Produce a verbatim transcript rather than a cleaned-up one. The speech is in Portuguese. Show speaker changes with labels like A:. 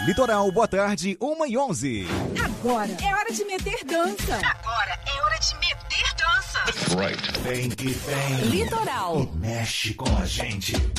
A: Litoral, boa tarde, uma e onze.
B: Agora é hora de meter dança.
C: Agora é hora de meter dança.
D: Right. Vem que vem.
B: Litoral.
D: E mexe com a gente.